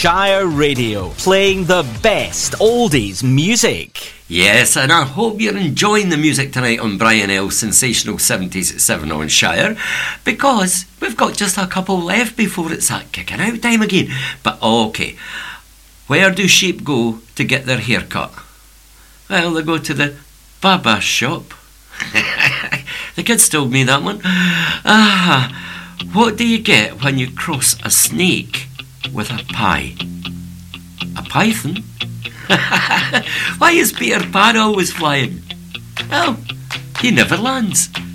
Shire Radio, playing the best oldies music. Yes, and I hope you're enjoying the music tonight on Brian L's Sensational 70s at 7 on Shire, because we've got just a couple left before it's that kicking out time again. But okay, where do sheep go to get their hair cut? Well, they go to the barber shop. The kids told me that one. What do you get when you cross a snake with a pie? A python? Why is Peter Pan always flying? Well, he never lands.